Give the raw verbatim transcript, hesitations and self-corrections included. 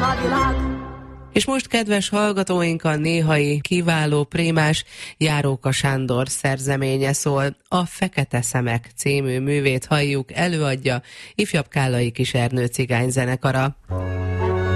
És most, kedves hallgatóink, a néhai kiváló prémás Járóka Sándor szerzeménye szól. A Fekete Szemek című művét halljuk, előadja ifjabb Kállai Kis Ernő cigányzenekara.